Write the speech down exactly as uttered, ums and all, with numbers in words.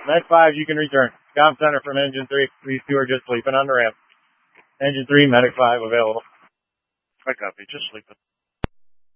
Med five, you can return. Comm center from engine three. These two are just sleeping on the ramp. Engine three, medic five available. I copy. Just sleeping.